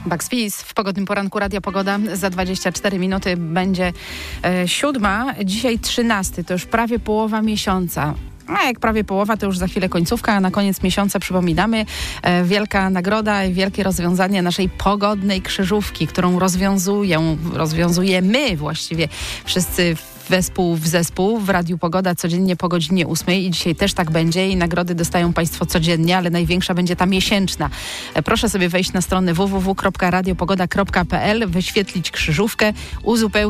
Bugs Fizz w pogodnym poranku Radia Pogoda. Za 24 minuty będzie 7. Dzisiaj 13. To już prawie połowa miesiąca. A jak prawie połowa, to już za chwilę końcówka, a na koniec miesiąca przypominamy wielka nagroda i wielkie rozwiązanie naszej pogodnej krzyżówki, którą rozwiązujemy właściwie wszyscy w zespół w Radiu Pogoda codziennie po godzinie 8 i dzisiaj też tak będzie i nagrody dostają Państwo codziennie, ale największa będzie ta miesięczna. Proszę sobie wejść na stronę www.radiopogoda.pl, wyświetlić krzyżówkę, uzupełnić